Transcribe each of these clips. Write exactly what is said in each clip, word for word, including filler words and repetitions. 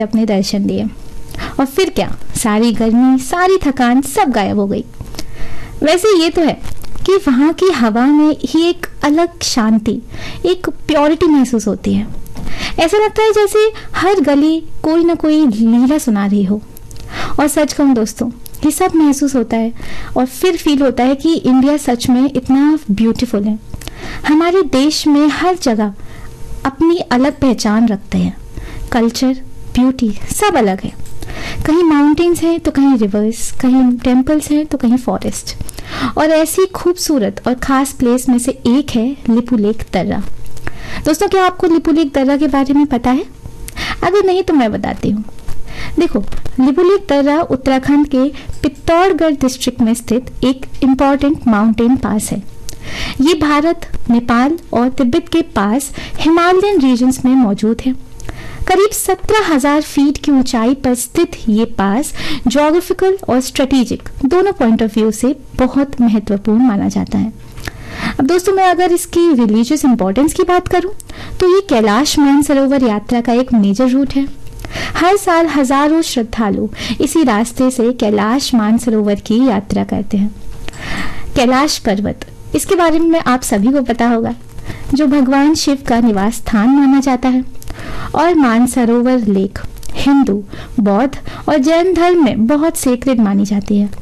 अपने दर्शन दिए और फिर क्या, सारी गर्मी, सारी थकान सब गायब हो गई। वैसे ये तो है कि वहाँ की हवा में ही एक अलग शांति, एक प्योरिटी महसूस होती है। ऐसा लगता है जैसे हर गली कोई ना कोई लीला सुना रही हो। और सच कहूँ दोस्तों, ये सब महसूस होता है और फिर फील होता है कि इंडिया सच में इतना ब्यूटीफुल है। हमारे देश में हर जगह अपनी अलग पहचान रखते हैं। कल्चर, ब्यूटी सब अलग है। कहीं माउंटेन्स हैं तो कहीं रिवर्स, कहीं टेम्पल्स हैं तो कहीं फॉरेस्ट। और ऐसी खूबसूरत और ख़ास प्लेस में से एक है लिपुलेख दर्रा। दोस्तों, क्या आपको लिपुलेख दर्रा के बारे में पता है? अगर नहीं तो मैं बताती हूँ। देखो, लिपुलेख दर्रा उत्तराखंड के पित्तौड़गढ़ डिस्ट्रिक्ट में स्थित एक इम्पॉर्टेंट माउंटेन पास है। ये भारत, नेपाल और तिब्बत के पास हिमालयन रीजन्स में मौजूद है। करीब सत्रह हज़ार फीट की ऊंचाई पर स्थित ये पास ज्योग्राफिकल और स्ट्रेटेजिक दोनों पॉइंट ऑफ व्यू से बहुत महत्वपूर्ण माना जाता है। अब दोस्तों, मैं अगर इसकी रिलीजियस इंपॉर्टेंस की बात करूं तो ये कैलाश मानसरोवर यात्रा का एक मेजर रूट है। हर साल हजारों श्रद्धालु इसी रास्ते से कैलाश मानसरोवर की यात्रा करते हैं। कैलाश पर्वत, इसके बारे में आप सभी को पता होगा, जो भगवान शिव का निवास स्थान माना जाता है। और मानसरोवर लेक हिंदू, बौद्ध और जैन धर्म में बहुत सेक्रेड मानी जाती है।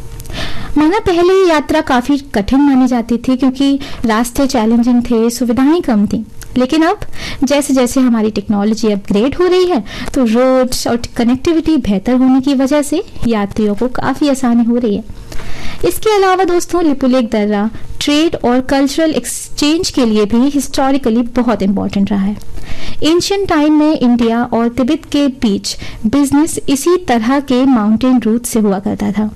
माना पहले ये यात्रा काफी कठिन मानी जाती थी क्योंकि रास्ते चैलेंजिंग थे, सुविधाएं कम थी। लेकिन अब जैसे जैसे हमारी टेक्नोलॉजी अपग्रेड हो रही है तो रोड्स और कनेक्टिविटी बेहतर होने की वजह से यात्रियों को काफ़ी आसानी हो रही है। इसके अलावा दोस्तों, लिपुलेख दर्रा ट्रेड और कल्चरल एक्सचेंज के लिए भी हिस्टोरिकली बहुत इंपॉर्टेंट रहा है। एंशियंट टाइम में इंडिया और तिब्बत के बीच बिजनेस इसी तरह के माउंटेन रूट से हुआ करता था।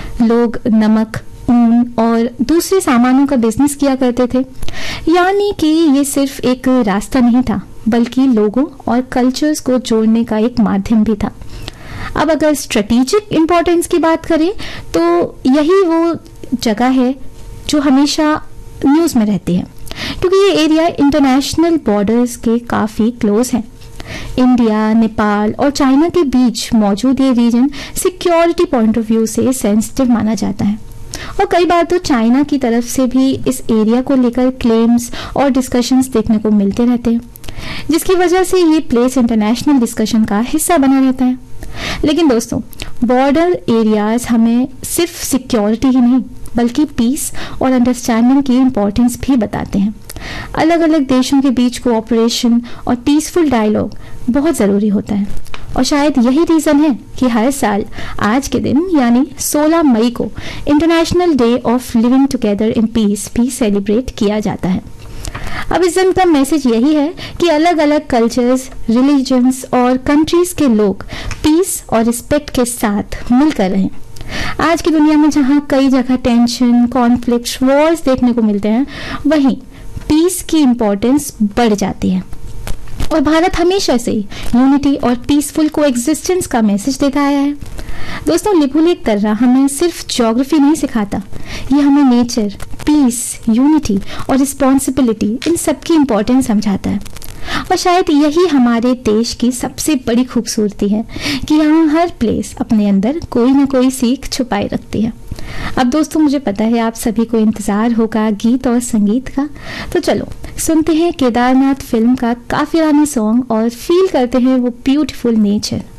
लोग नमक, ऊन और दूसरे सामानों का बिजनेस किया करते थे। यानी कि ये सिर्फ एक रास्ता नहीं था, बल्कि लोगों और कल्चर्स को जोड़ने का एक माध्यम भी था। अब अगर स्ट्रेटेजिक इंपॉर्टेंस की बात करें तो यही वो जगह है जो हमेशा न्यूज़ में रहती है, क्योंकि ये एरिया इंटरनेशनल बॉर्डर्स के काफ़ी क्लोज है। इंडिया, नेपाल और चाइना के बीच मौजूद ये reason security point of view से सेंसिटिव माना जाता है। और कई बार तो चाइना की तरफ से भी इस एरिया को लेकर क्लेम्स और डिस्कशंस देखने को मिलते रहते हैं, जिसकी वजह से ये प्लेस इंटरनेशनल डिस्कशन का हिस्सा बना रहता है। लेकिन दोस्तों, बॉर्डर एरियाज हमें सिर्फ सिक्योरिटी ही नहीं बल्कि पीस और अंडरस्टैंडिंग की इम्पोर्टेंस भी बताते हैं। अलग अलग देशों के बीच कोऑपरेशन और पीसफुल डायलॉग बहुत ज़रूरी होता है। और शायद यही रीज़न है कि हर साल आज के दिन यानी सोलह मई को international day of living together in peace भी सेलिब्रेट किया जाता है। अब इस दिन का मैसेज यही है कि अलग अलग कल्चर्स, रिलीजन्स और कंट्रीज के लोग पीस और रिस्पेक्ट के साथ मिलकर रहें। आज की दुनिया में जहाँ कई जगह टेंशन, कॉन्फ्लिक्ट, वॉर्स देखने को मिलते हैं, वहीं पीस की इम्पोर्टेंस बढ़ जाती है। और भारत हमेशा से यूनिटी और पीसफुल कोएग्जिस्टेंस का मैसेज देता आया है। दोस्तों, लिपुलेख दर्रा हमें सिर्फ ज्योग्राफी नहीं सिखाता, ये हमें नेचर, पीस, यूनिटी और रिस्पॉन्सिबिलिटी इन सब की इम्पोर्टेंस समझाता है। और शायद यही हमारे देश की सबसे बड़ी खूबसूरती है कि यहाँ हर प्लेस अपने अंदर कोई ना कोई सीख छुपाए रखती है। अब दोस्तों, मुझे पता है आप सभी को इंतज़ार होगा गीत और संगीत का, तो चलो सुनते हैं केदारनाथ फिल्म का काफिराना सॉन्ग और फील करते हैं वो ब्यूटीफुल नेचर।